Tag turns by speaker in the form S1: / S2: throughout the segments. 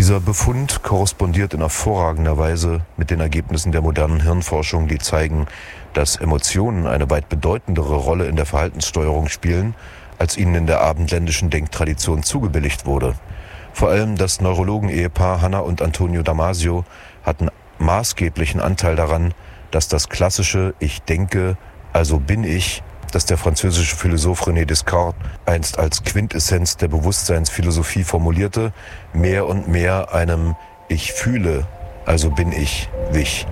S1: Dieser Befund korrespondiert in hervorragender Weise mit den Ergebnissen der modernen Hirnforschung, die zeigen, dass Emotionen eine weit bedeutendere Rolle in der Verhaltenssteuerung spielen, als ihnen in der abendländischen Denktradition zugebilligt wurde. Vor allem das Neurologen-Ehepaar Hannah und Antonio Damasio hatten maßgeblichen Anteil daran, dass das klassische »Ich denke, also bin ich«, das der französische Philosoph René Descartes einst als Quintessenz der Bewusstseinsphilosophie formulierte, mehr und mehr einem »Ich fühle, also bin ich« wich.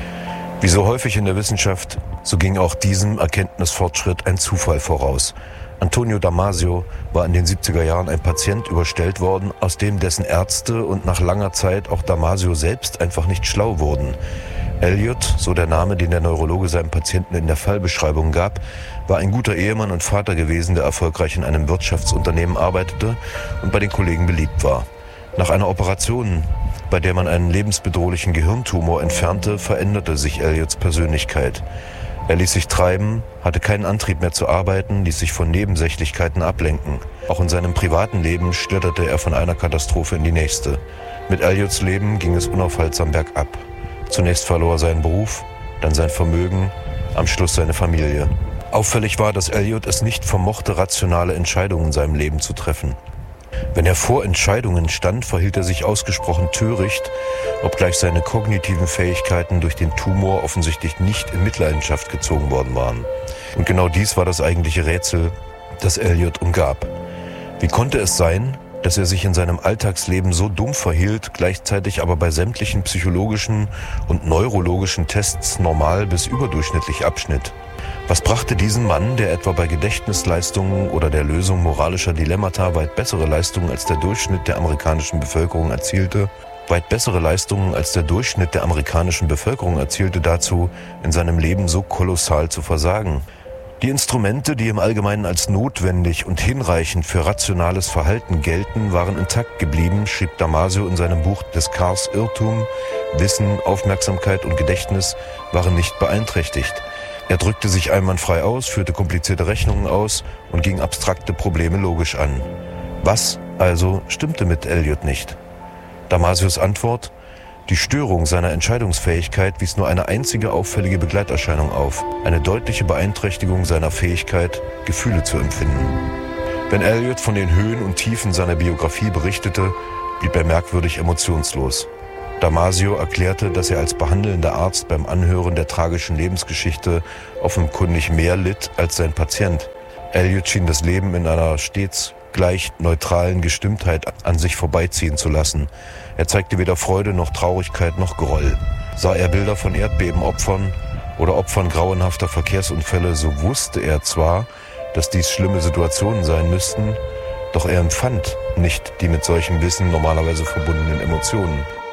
S1: Wie so häufig in der Wissenschaft, so ging auch diesem Erkenntnisfortschritt ein Zufall voraus. Antonio Damasio war in den 70er Jahren ein Patient überstellt worden, aus dem dessen Ärzte und nach langer Zeit auch Damasio selbst einfach nicht schlau wurden. Elliot, so der Name, den der Neurologe seinem Patienten in der Fallbeschreibung gab, war ein guter Ehemann und Vater gewesen, der erfolgreich in einem Wirtschaftsunternehmen arbeitete und bei den Kollegen beliebt war. Nach einer Operation, bei der man einen lebensbedrohlichen Gehirntumor entfernte, veränderte sich Elliots Persönlichkeit. Er ließ sich treiben, hatte keinen Antrieb mehr zu arbeiten, ließ sich von Nebensächlichkeiten ablenken. Auch in seinem privaten Leben schlitterte er von einer Katastrophe in die nächste. Mit Elliots Leben ging es unaufhaltsam bergab. Zunächst verlor er seinen Beruf, dann sein Vermögen, am Schluss seine Familie. Auffällig war, dass Elliot es nicht vermochte, rationale Entscheidungen in seinem Leben zu treffen. Wenn er vor Entscheidungen stand, verhielt er sich ausgesprochen töricht, obgleich seine kognitiven Fähigkeiten durch den Tumor offensichtlich nicht in Mitleidenschaft gezogen worden waren. Und genau dies war das eigentliche Rätsel, das Elliot umgab. Wie konnte es sein, dass er sich in seinem Alltagsleben so dumm verhielt, gleichzeitig aber bei sämtlichen psychologischen und neurologischen Tests normal bis überdurchschnittlich abschnitt? Was brachte diesen Mann, der etwa bei Gedächtnisleistungen oder der Lösung moralischer Dilemmata weit bessere Leistungen als der Durchschnitt der amerikanischen Bevölkerung erzielte, dazu, in seinem Leben so kolossal zu versagen? Die Instrumente, die im Allgemeinen als notwendig und hinreichend für rationales Verhalten gelten, waren intakt geblieben, schrieb Damasio in seinem Buch Descartes' Irrtum. Wissen, Aufmerksamkeit und Gedächtnis waren nicht beeinträchtigt. Er drückte sich einwandfrei aus, führte komplizierte Rechnungen aus und ging abstrakte Probleme logisch an. Was also stimmte mit Elliot nicht? Damasios Antwort: Die Störung seiner Entscheidungsfähigkeit wies nur eine einzige auffällige Begleiterscheinung auf, eine deutliche Beeinträchtigung seiner Fähigkeit, Gefühle zu empfinden. Wenn Elliot von den Höhen und Tiefen seiner Biografie berichtete, blieb er merkwürdig emotionslos. Damasio erklärte, dass er als behandelnder Arzt beim Anhören der tragischen Lebensgeschichte offenkundig mehr litt als sein Patient. Elliot schien das Leben in einer stets gleich neutralen Gestimmtheit an sich vorbeiziehen zu lassen. Er zeigte weder Freude noch Traurigkeit noch Groll. Sah er Bilder von Erdbebenopfern oder Opfern grauenhafter Verkehrsunfälle, so wusste er zwar, dass dies schlimme Situationen sein müssten, doch er empfand nicht die mit solchem Wissen normalerweise verbundenen Emotionen.